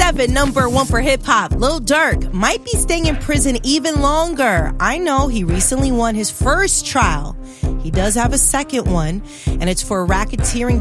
7, number 1 for hip-hop. Lil Durk might be staying in prison even longer. I know he recently won his first trial. He does have a second one, and it's for racketeering